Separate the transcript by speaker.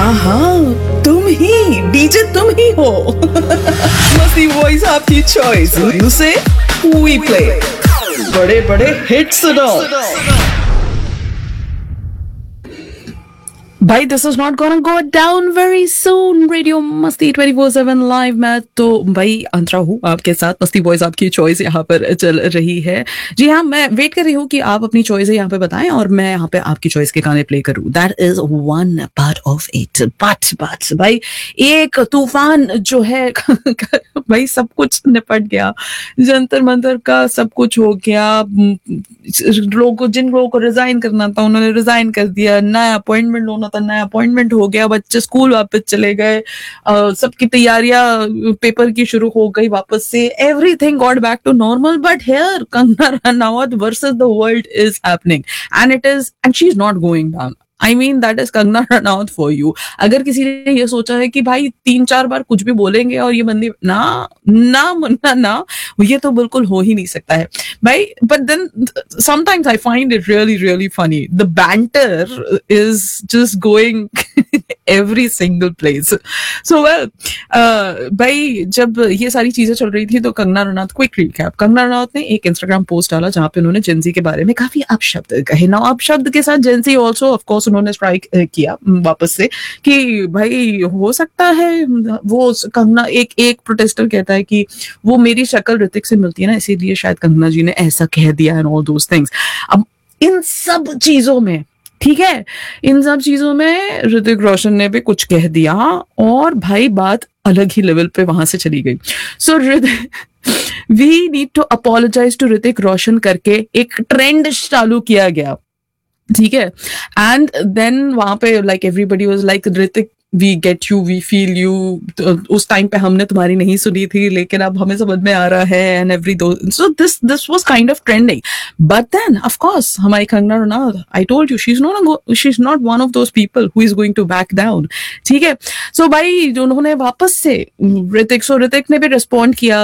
Speaker 1: हाँ हाँ, तुम ही डीजे, तुम ही हो। मस्ती वॉइस आपकी चॉइस, यू से वी प्ले बड़े बड़े हिट्स सुनो। भाई this is not gonna go down very soon. Radio मस्ती 24/7 लाइव में तो भाई अंतरा हूँ आपके साथ। मस्ती वॉइस आपकी चॉइस यहाँ पर चल रही है। जी हाँ, मैं वेट कर रही हूँ कि आप अपनी चॉइस यहाँ पे बताएं और मैं यहाँ पे आपकी चॉइस के गाने प्ले करूँ। That is one part of it. But भाई एक तूफान जो है भाई सब कुछ निपट गया। जंतर मंतर का सब कुछ हो गया। जिन लोगों को रिजाइन करना था उन्होंने रिजाइन कर दिया। नया अपॉइंटमेंट होना था, नया अपॉइंटमेंट हो गया। बच्चे स्कूल वापस चले गए। सबकी तैयारियां पेपर की शुरू हो गई वापस से। Everything got back to normal. But here Kangana Ranaut versus the world is happening and she is not going down. I mean that is Kangana Ranaut for you. अगर किसी ने ये सोचा है कि भाई 3-4 बार कुछ भी बोलेंगे और ये बंदी ना मुन्ना ना, ये तो बिल्कुल हो ही नहीं सकता है भाई। But then sometimes I find it really really funny. The banter is just going every single place. So well भाई जब ये सारी चीजें चल रही थी तो कंगना रनावत, क्विक रिकैप, कंगना रनावत ने एक इंस्टाग्राम पोस्ट डाला जहां पे उन्होंने जेंजी के बारे में काफी अपशब्द कहे। ना अपशब्द के साथ जेंजी ऑल्सो ऑफ कोर्स उन्होंने स्ट्राइक किया वापस से कि भाई हो सकता है वो कंगना, एक प्रोटेस्टर कहता है कि वो मेरी शक्ल ऋतिक से मिलती है ना, इसीलिए शायद कंगना जी ने ऐसा कह दिया एंड ऑल दोस थिंग्स। अब इन सब चीजों में, ठीक है, इन सब चीजों में ऋतिक रोशन ने भी कुछ कह दिया और भाई बात अलग ही लेवल पे वहां से चली गई। So we need to apologise to Hrithik Roshan करके एक ट्रेंड चालू किया गया, ठीक है। एंड देन वहां पे like everybody was like Hrithik we get you, we feel you. उस टाइम पे हमने तुम्हारी नहीं सुनी थी लेकिन अब हमें समझ में आ रहा है एंड एवरी दो। So this was kind of trending. But then of course हमारी Kangana Ranaut, I told you she is not one of those people who is going to back down, ठीक है। सो भाई उन्होंने वापस से ऋतिक ने भी रिस्पॉन्ड किया